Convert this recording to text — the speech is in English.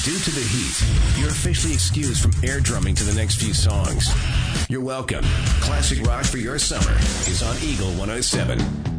Due to the heat, you're officially excused from air drumming to the next few songs. You're welcome. Classic rock for your summer is on Eagle 107.